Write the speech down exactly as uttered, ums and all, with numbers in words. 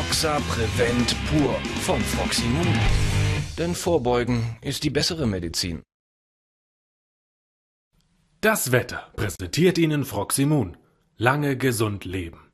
Foxa Prevent Pur von Froximum. Denn Vorbeugen ist die bessere Medizin. Das Wetter präsentiert Ihnen Froximum. Lange gesund leben.